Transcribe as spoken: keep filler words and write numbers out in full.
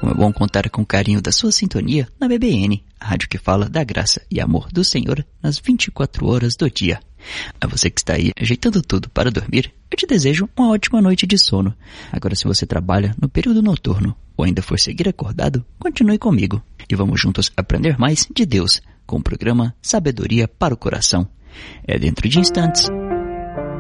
Como é bom contar com o carinho da sua sintonia na B B N, a rádio que fala da graça e amor do Senhor nas vinte e quatro horas do dia. A você que está aí ajeitando tudo para dormir, eu te desejo uma ótima noite de sono. Agora, se você trabalha no período noturno ou ainda for seguir acordado, continue comigo e vamos juntos aprender mais de Deus com o programa Sabedoria para o Coração. É dentro de instantes